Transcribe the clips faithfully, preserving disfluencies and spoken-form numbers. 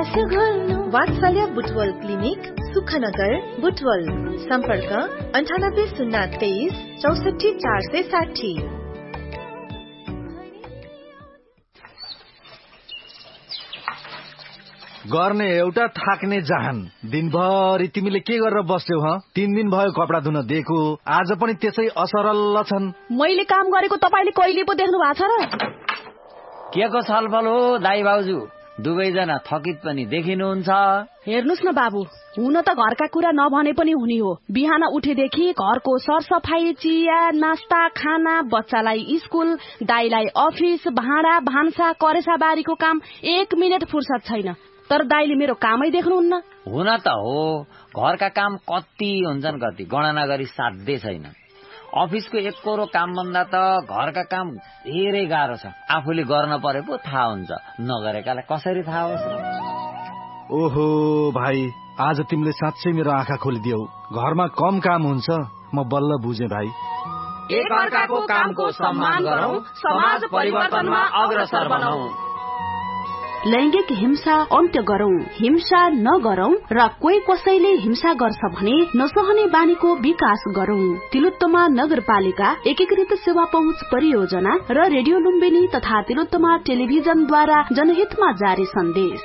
वात्सल्य बुटवल क्लिनिक सुखनगर बुटवल। सम्पर्क अन्ठानब्बे शून्य तेइस चौसठी चार सय साठी। गर्ने एउटा थाक्ने जहान। दिनभरि तिमीले के गरेर बस्यौ ह? तीन दिन भयो कपडा धुन दिएको, आज पनि त्यसै असरल छन्। मैले काम गरेको तपाईले कहिले पो देख्नु भएको छ र? के को छलफल हो दाइ बाउजू? दुवैजना थकित पनि देखिनुहुन्छ। हेर्नुस् न बाबु, हुन त घरका कुरा नभने पनि हुने हो। बिहान उठेदेखि घरको सरसफाई, चिया, नास्ता, खाना, बच्चालाई स्कुल, दाइलाई अफिस, भाँडा भान्सा, करेसा बारीको काम, एक मिनट फुर्सद छैन। तर दाइले मेरो कामै देख्नुहुन्न। हुन त हो, घरका काम कति हुन्छन् कति गणना गरी साध्य छैन। अफिसको एक कोरो काम भन्दा त घरका काम धेरै गाह्रो छ। आफूले गर्न परे पो थाहा हुन्छ, नगरेकालाई कसरी थाहा होस् र? ओहो भाइ, आज तिमीले साँच्चै मेरो आँखा खोलिदियौ। घरमा कम काम हुन्छ, म बल्ल बुझे भाइ। एक अर्काको कामको सम्मान गरौँ, समाज परिवर्तनमा अग्रसर बनाऊ। लैंगिक हिंसा अन्त्य गरौं, हिंसा नगरौं र कोही कसैले हिंसा गर्छ भने नसहने बानीको विकास गरौं। तिलोत्तमा नगरपालिका एकीकृत सेवा पहुँच परियोजना र रेडियो लुम्बिनी तथा तिलोत्तमा टेलिभिजनद्वारा जनहितमा जारी सन्देश।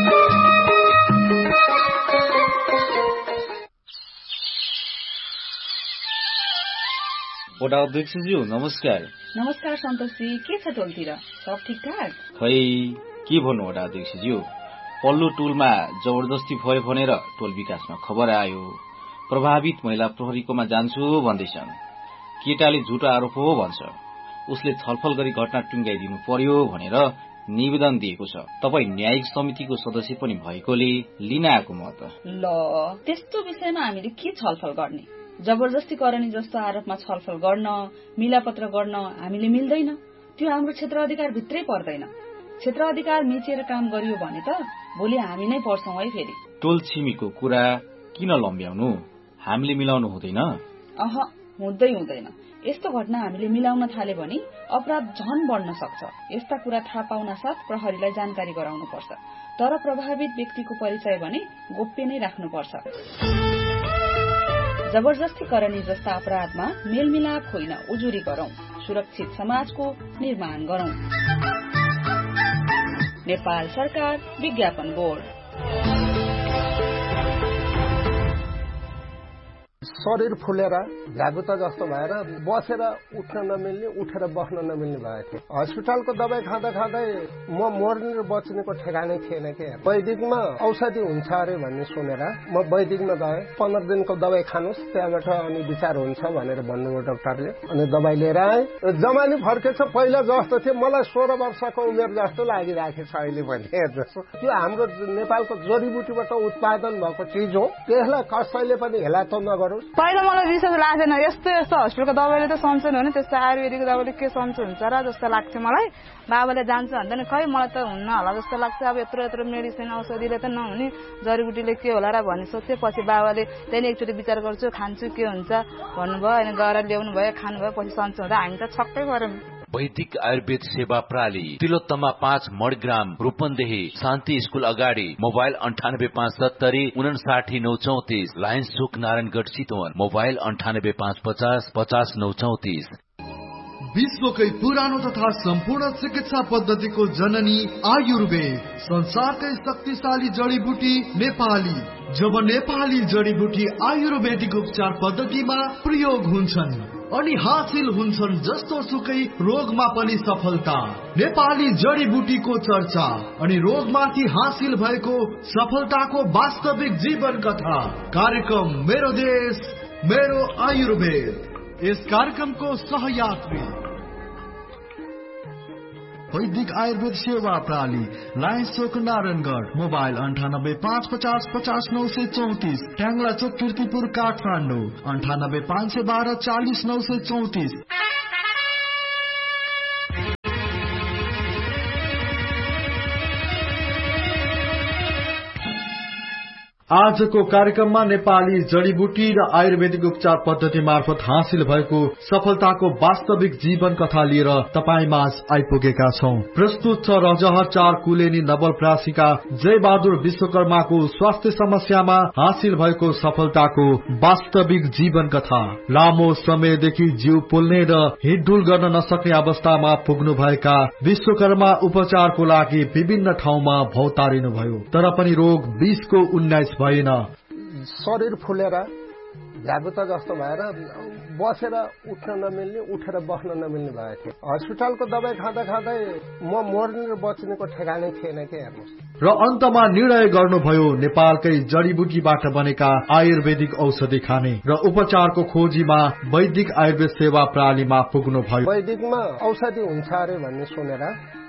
वडा अध्यक्षज्यू नमस्कार। नमस्कार सन्तोषजी, के छ टोलतिर? सब ठिकठाक? खै के भन्नु वडा अध्यक्षज्यू, पल्लो टोलमा जबरजस्ती भयो भनेर टोल विकासमा खबर आयो। प्रभावित महिला प्रहरीकोमा जान्छु भन्दैछन्। केटाले झुटो आरोप हो भन्छ। उसले छलफल गरी घटना टुंगाइदिनु पर्यो भनेर निवेदन दिएको छ। तपाई न्यायिक समितिको सदस्य पनि भएकोले लिन आएको म त। ल, त्यस्तो विषयमा हामीले के छलफल गर्ने? जबरजस्ती करनी जस्तो आरोपमा छलफल गर्न, मिलापत्र गर्न हामीले मिल्दैन। त्यो हाम्रो क्षेत्र अधिकार भित्रै पर्दैन। क्षेत्र अधिकार मिचेर काम गरियो भने त भोलि हामी नै पर्छौं है फेरि। टोल छिमीको कुरा किन लम्ब्याउनु? हामीले मिलाउनु हुँदैन? अह, हुँदै हुँदैन। यस्तो घटना हामीले मिलाउन थाले भने अपराध झन बढ्न सक्छ। यस्ता कुरा थाहा पाउन साथ प्रहरीलाई जानकारी गराउनु पर्छ। तर प्रभावित व्यक्तिको परिचय भने गोप्य नै राख्नुपर्छ। जबरजस्ती करनी जस्ता अपराधमा मेलमिलाप होइन, उजुरी गरौं। सुरक्षित समाजको निर्माण गरौं। नेपाल सरकार विज्ञापन बोर्ड। शरीर फुलेर झ्यागुता जस्तो भएर बसेर उठ्न नमिल्ने, उठेर बस्न नमिल्ने भएको थियो। हस्पिटलको दबाई खाँदा खाँदै म मर्ने र बच्नेको ठेगानै थिएन के। वैदिकमा औषधि हुन्छ अरे भन्ने सुनेर म वैदिकमा गएँ। पन्ध्र दिनको दबाई खानुहोस्, त्यहाँबाट अनि विचार हुन्छ भनेर भन्नुभयो डाक्टरले। अनि दबाई लिएर आएँ। जमानी फर्केछ, पहिला जस्तो थियो। मलाई सोह्र वर्षको उमेर जस्तो लागिरहेको छ अहिले पनि। हेर्नुहोस्, त्यो हाम्रो नेपालको जडीबुटीबाट उत्पादन भएको चिज हो। त्यसलाई कसैले पनि हेला त नगरोस्। पहिला मलाई विश्वास लाग्थेन। यस्तो यस्तो हस्पिटलको दबाईले त सन्चो हुने, त्यस्तो आयुर्वेदिक दबाईले के सन्चो हुन्छ र जस्तो लाग्थ्यो मलाई। बाबाले जान्छ भन्दा नि खै मलाई त हुन्न होला जस्तो लाग्छ। अब यत्रो यत्रो मेडिसिन औषधिले त नहुने, जडीबुटीले के होला र भन्ने सोच्थेँ। पछि बाबाले त्यहाँदेखि एकचोटि विचार गर्छु, खान्छु के हुन्छ भन्नुभयो। अनि गएर ल्याउनु भयो, खानुभयो, पछि सन्चो हुँदा हामी त छक्कै पऱ्यौँ। वैदिक आयुर्वेद सेवा प्रणाली, तिलोत्तमा पाँच मडग्राम, रूपन्देही, शान्ति स्कूल अगाडि। मोबाइल अन्ठानब्बे पाँच सत्तरी उनासाठी नौ चौतिस। लायन्स चोक नारायणगढ़ चितवन। मोबाइल अन्ठानब्बे पाँच पचास पचास नौ चौतिस। विश्वकै पुरानो तथा सम्पूर्ण चिकित्सा पद्धतिको जननी आयुर्वेद, संसारकै शक्तिशाली जडीबुटी नेपाली। जब नेपाली जडीबुटी आयुर्वेदिक उपचार पद्धतिमा प्रयोग हुन्छन् अनि हासिल हुन्छन् जस्तो सुकै रोगमा पनि सफलता। नेपाली जडीबुटीको चर्चा अनि रोगमाथि हासिल भएको सफलताको वास्तविक जीवन कथा। कार्यक्रम मेरो देश मेरो आयुर्वेद। यस कार्यक्रमको सहयात्री वैदिक आयुर्वेद सेवा प्रणाली, लायन्स चोक नारायणगढ़। मोबाइल अन्ठानब्बे पाँच पचास पचास नौ सय चौतिस। ट्याङ्ला चोक किर्तिपुर काठमाडौँ। अन्ठानब्बे पाँच सय बाह्र चालिस नौ सय चौतिस। आजको कार्यक्रममा नेपाली जडीबुटी र आयुर्वेदिक उपचार पद्धति मार्फत हासिल भएको सफलताको वास्तविक जीवन कथा लिएर तपाईमाझ आइपुगेका छौं। प्रस्तुत छ रजहर चार कुलेनी नवलप्रासीका जय बहादुर विश्वकर्माको स्वास्थ्य समस्यामा हासिल भएको सफलताको वास्तविक जीवन कथा। लामो समयदेखि जिउ पोल्ने र हिँडडुल गर्न नसक्ने अवस्थामा पुग्नु भएका विश्वकर्मा उपचारको लागि विभिन्न ठाउँमा भौतारिनु भयो, तर पनि रोग बीसको उन्नाइस भएन। शरीर फुलेर भ्यागुता जस्तो भएर बसेर उठ्न नमिल्ने, उठेर बस्न नमिल्ने भएको थियो। हस्पिटलको दबाई खाँदा खाँदै म मर्ने र बच्नेको ठेगानै थिएन के हेर्नुहोस्। र अन्तमा निर्णय गर्नुभयो नेपालकै जडीबुटीबाट बनेका आयुर्वेदिक औषधि खाने र उपचारको खोजीमा वैदिक आयुर्वेद सेवा प्रणालीमा पुग्नु भयो। वैदिकमा औषधि हुन्छ अरे भन्ने सुनेर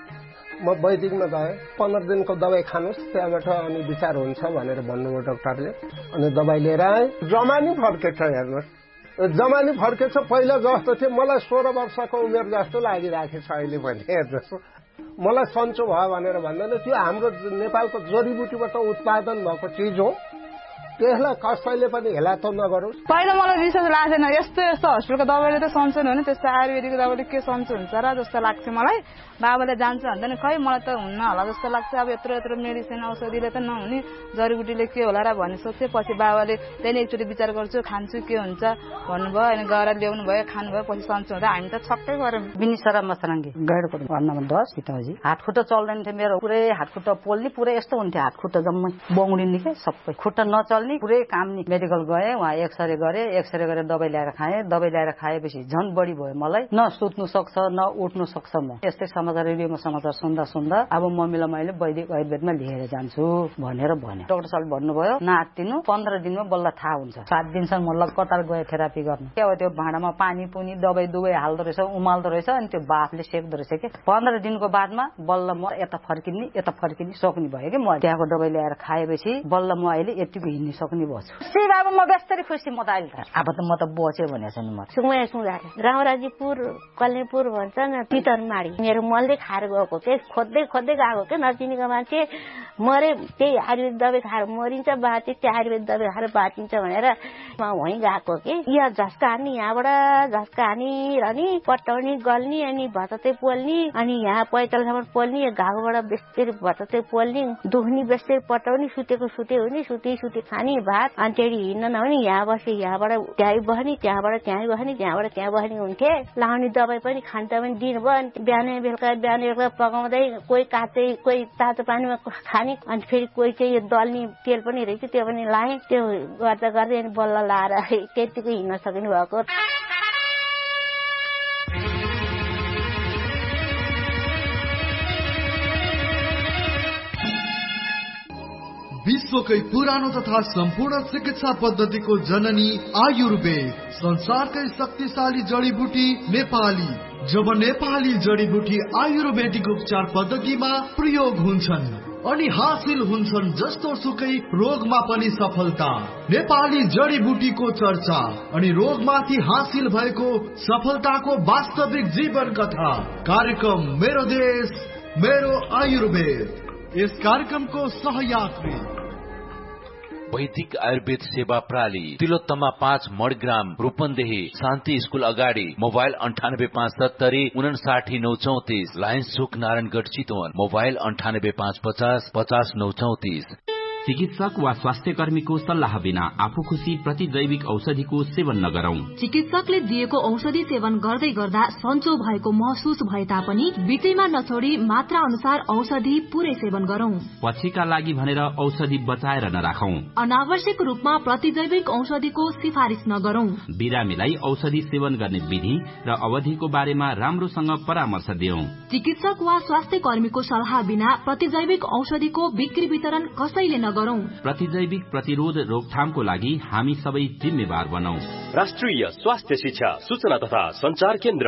म वैदिकमा गएँ। पन्ध्र दिनको दबाई खानुहोस्, त्यहाँबाट अनि विचार हुन्छ भनेर भन्नुभयो डाक्टरले। अनि दबाई लिएर आएँ। जमानी फर्केछ हेर्नुहोस्, जमानी फर्केछ। पहिला जस्तो थियो मलाई सोह्र वर्षको उमेर जस्तो लागिराखेछ अहिले पनि हेर्नुहोस्। मलाई सन्चो भयो भनेर भन्दैन, त्यो हाम्रो नेपालको जडीबुटीबाट उत्पादन भएको चिज हो, त्यसलाई कसैले पनि हेला त नगरोस्। पहिला मलाई विश्वास लाग्थेन, यस्तो यस्तो हस्पिटलको दबाईले त सन्चो हुने, त्यस्तो आयुर्वेदिक दबाईले के सन्चो हुन्छ र जस्तो लाग्थ्यो मलाई। बाबाले जान्छ भन्दैन, खै मलाई त हुन्न होला जस्तो लाग्छ। अब यत्रो यत्रो मेडिसिन औषधिले त नहुने, जडीबुटीले के होला र भन्ने सोचे। पछि बाबाले त्यही एकचोटि विचार गर्छु, खान्छु के हुन्छ भन्नुभयो। अनि गएर ल्याउनु भयो, खानुभयो, पछि सन्चो हुँदा हामी त छक्कै गऱ्यौँ। बिनिसरा मसराङ्गी गैडको भन्नमा दस पिताजी हात खुट्टा चल्दैन थियो मेरो, पुरै हात खुट्टा पोल्ने, पुरै यस्तो हुन्थ्यो हात खुट्टा जम्मै बङ्गुडिने के सबै, खुट्टा नचल्ने, पुरै काम नि। मेडिकल गएँ, वहाँ एक्सरे गरेँ, एक्सरे गरेर दबाई ल्याएर खाएँ। दबाई ल्याएर खाएपछि झन् बढी भयो मलाई, न सुत्नु सक्छ न उठ्नु सक्छ। म यस्तै समाचार रेडियोमा समाचार सुन्दा सुन्दा अब मम्मीलाई मैले वैदिक आयुर्वेदमा लिएर जान्छु भनेर भने। डाक्टर साहबले भन्नुभयो नातिनु पन्ध्र दिनमा बल्ल थाहा हुन्छ। सात दिनसम्म मलाई कतार गयो थेरापी गर्न। के हो त्यो भाँडामा पानी पुनी दबाई दुबाई हाल्दो रहेछ, उमाल्दो रहेछ, अनि त्यो बाफले सेक्दो रहेछ के। पन्ध्र दिनको बादमा बल्ल म यता फर्किने यता फर्किने सक्ने भयो कि। म त्यहाँको दबाई ल्याएर खाएपछि बल्ल म अहिले यतिको हिँड्ने सक्ने भएछु। सी बाबा म बेस्तरी खुसी। म त अहिले त अब त म त बच्यो भनेको छु नि। म सुङया सुङा रामराजीपुर कल्नेपुर भन्छ न, पितरमाडी मेरो मलले खाएर गएको, त्यही खोज्दै खोज्दै गएको के। नचिनेको मान्छे मरे, त्यही आयुर्वेद दबाई खाएर मरिन्छ, बाँचे त्यही आयुर्वेद दबाई खाएर बाँचिन्छ भनेर म वहीँ गएको कि। यहाँ झस्का हान्ने, यहाँबाट झस्का हानी र नि पटाउने गल्ने, अनि भतते पोल्ने, अनि यहाँ पैतालसम्म पोल्ने, घाउबाट बेस्तरी भतते पोल्ने, दुख्ने बेस्तरी पटाउने, सुतेको सुते हुने, सुते सुते खाने भात। अनि त्यही हिँड्न नहुने, यहाँ बसे यहाँबाट त्यहीँ बस्ने, त्यहाँबाट त्यहीँ बस्ने, त्यहाँबाट त्यहाँ बस्ने हुन्थे। लाउने दबाई पनि खान्छ पनि दिनुभयो। अनि बिहानै बेलुका बिहान बेलुका पकाउँदै कोही काँचै कोही तातो पानीमा खाने, अनि फेरि कोही चाहिँ यो दल्ने तेल पनि रहेछ त्यो पनि लाएँ। त्यो गर्दा गर्दै अनि बल्ल लाएर त्यतिको हिँड्न सक्नु भएको। विश्वकै पुरानो तथा सम्पूर्ण चिकित्सा पद्धतिको जननी आयुर्वेद, संसारकै शक्तिशाली जडीबुटी नेपाली। जब नेपाली जडीबुटी आयुर्वेदिक उपचार पद्धतिमा प्रयोग हुन्छन् अनि हासिल हुन्छन् जस्तो सुकै रोगमा पनि सफलता। नेपाली जडीबुटीको चर्चा अनि रोगमाथि हासिल भएको सफलताको वास्तविक जीवन कथा। कार्यक्रम मेरो देश मेरो आयुर्वेद। यस कार्यक्रमको सहयात्री वैदिक आयुर्वेद सेवा प्रणाली, तिलोत्तमा पाँच मडग्राम, रूपन्देही, शान्ति स्कूल अगाडि। मोबाइल अन्ठानब्बे पाँच सत्तरी उनासाठी नौ चौतिस, लायन्स चोक नारायणगढ चितवन। मोबाइल अन्ठानब्बे पाँच पचास पचास नौ चौतिस। चिकित्सक वा स्वास्थ्य कर्मीको सल्लाह बिना आफू खुसी प्रतिजैविक औषधिको सेवन नगरौं। चिकित्सकले दिएको औषधि सेवन गर्दै गर्दा सन्चो भएको महसुस भए तापनि बिचैमा नछोडी मात्रा अनुसार औषधि पूरै सेवन गरौं। पछिका लागि भनेर औषधि बचाएर नराखौं। अनावश्यक रूपमा प्रतिजैविक औषधिको सिफारिस नगरौं। बिरामीलाई औषधि सेवन गर्ने विधि र अवधिको बारेमा राम्रोसँग परामर्श दियौं। चिकित्सक वा स्वास्थ्य कर्मीको सल्लाह बिना प्रतिजैविक औषधिको बिक्री वितरण कसैले नगरौं। प्रतिजैविक प्रतिरोध रोकथामको लागि हामी सबै जिम्मेवार बनौं। राष्ट्रिय स्वास्थ्य शिक्षा सूचना तथा संचार केन्द्र।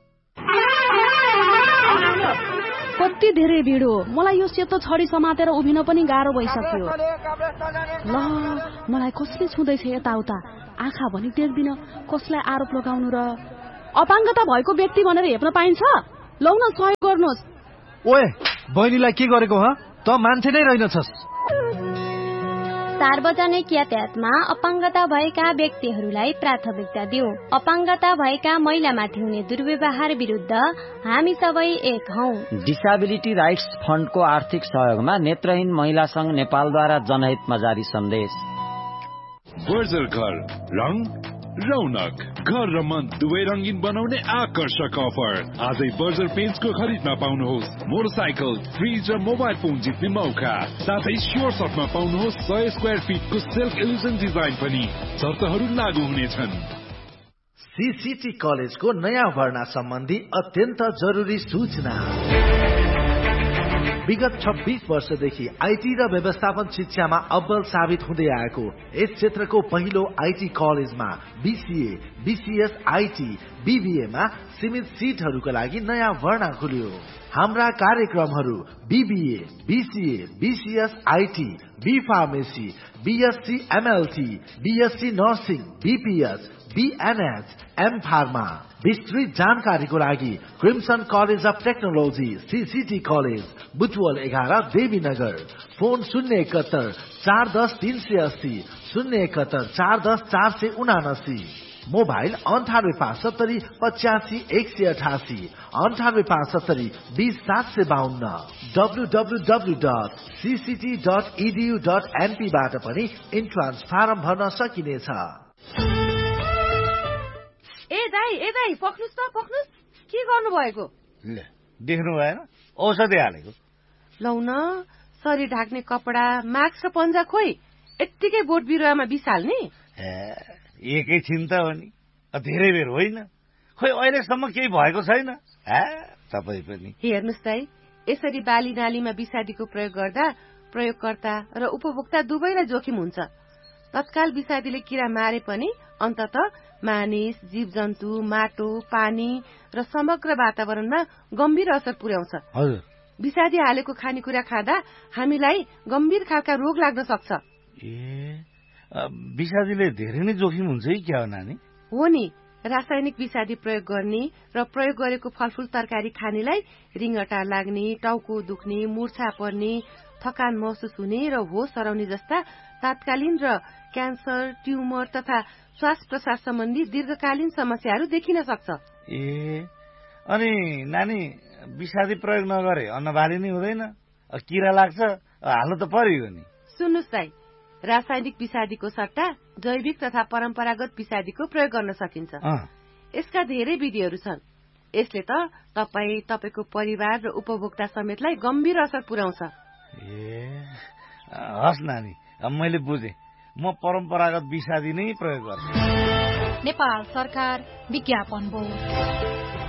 कति धेरै भिड हो, मलाई यो सेतो छडी समातेर उभिन पनि गाह्रो भइसक्यो। ल मलाई कसले छुँदैछ यताउता, आँखा भनी देख्दिन, कसलाई आरोप लगाउनु र। अपाङ्गता भएको व्यक्ति भनेर हेप्न पाइन्छ? लौ न सहयोग गर्नुहोस्। ओए बहिनीलाई के गरेको ह? त मान्छे नै रहेनछस्। सार्वजनिक यातायातमा अपाङ्गता भएका व्यक्तिहरूलाई प्राथमिकता दिऊ। अपाङ्गता भएका महिलामाथि हुने दुर्व्यवहार विरुद्ध हामी सबै एक हौं। डिसेबिलिटी राइट्स फण्डको आर्थिक सहयोगमा नेत्रहीन महिला संघ नेपालद्वारा जनहितमा जारी सन्देश। बर्जर घर रङ रौनक घर र मन दुवै रंगीन बनाउने आकर्षक अफर। आजै बर्जर पेन्ट्सको खरिदमा पाउनुहोस् मोटरसाइकल, फ्रिज र मोबाइल फोन जित्ने मौका। साथै स्योर सर्टमा पाउनुहोस् सय स्क्वायर फिटको सिल्क इल्युजन डिजाइन पनि। शर्तहरू लागू हुनेछन्। सीसीटी कलेजको नयाँ भर्ना सम्बन्धी अत्यन्त जरुरी सूचना। विगत छब्बीस वर्षदेखि आईटी र व्यवस्थापन शिक्षामा अव्वल साबित हुँदै आएको यस क्षेत्रको पहिलो आईटी कलेजमा बीसीए, बीसीएस आईटी, बीबीए मा सीमित सीटहरूका लागि नयाँ भर्ना खुल्यो। हाम्रा कार्यक्रमहरू BBA, BCA, BCS IT, be pharmacy, BSc MLT, BSc nursing, BPS, बीएनएच, am pharma. विस्तृत जानकारीको लागि crimson college of technology CCT college Butwal एघार देवीनगर। फोन शून्य एकहत्तर चार दस तीन सय अस्सी, शून्य एकहत्तर चार दस चार सय उनासी। मोबाइल अन्ठानब्बे पाँच सत्तरी पचासी एक सय अठासी, अन्ठानब्बे पाँच सत्तरी बीस सात सय बाहन्न। W W W dot CCT dot edu dot NP बाट पनि इन्ट्रान्स फारम भर्न सकिनेछ। ए दाई ए दाई पक्नुस् त पक्नुस्। के गर्नु भएको? देख्नु भएन औषधि हालेको। लौ न शरीर ढाक्ने कपडा, मास्क र पन्जा खोइ यत्तिकै बोट बिरुवामा बिसाल्ने। एकैछिन त हो नि, धेरै बेर होइन। खोइ अहिलेसम्म केही भएको छैन। तपाईँ पनि हेर्नुहोस् दाई, यसरी बाली नालीमा विषादीको प्रयोग गर्दा प्रयोगकर्ता र उपभोक्ता दुवैलाई जोखिम हुन्छ। तत्काल विषादीले किरा मारे पनि अन्तत मानिस, जीव जन्तु, माटो, पानी र समग्र वातावरणमा गम्भीर असर पुर्याउँछ। विषादी हालेको खानेकुरा खाँदा हामीलाई गम्भीर खालका रोग लाग्न सक्छ। ए विषादीले धेरै नै जोखिम हुन्छ है क्या हो नानी? हो नि, रासायनिक विषादी प्रयोग गर्ने र प्रयोग गरेको फलफूल तरकारी खानेलाई रिङ्गटा लाग्ने, टाउको दुख्ने, मूर्छा पर्ने, थकान महसुस हुने र होस हराउने जस्ता तात्कालीन र क्यान्सर, ट्युमर तथा श्वास प्रश्वास सम्बन्धी दीर्घकालीन समस्याहरू देखिन सक्छ। ए अनि नानी विषादी प्रयोग नगरे अन्न बाली नै हुँदैन, किरा लाग्छ, हाल्नु त पर्यो नि। सुन्नुहोस् दाइ, रासायनिक विषादीको सट्टा जैविक तथा परम्परागत विषादीको प्रयोग गर्न सकिन्छ। यसका धेरै विधिहरू छन्। यसले त तपाईँ, तपाईँको परिवार र उपभोक्ता समेतलाई गम्भीर असर पुर्याउँछ। ए हस् नानी, मैले बुझेँ। म परम्परागत विषादी नै प्रयोग गर्छु। नेपाल सरकार विज्ञापन बोर्ड।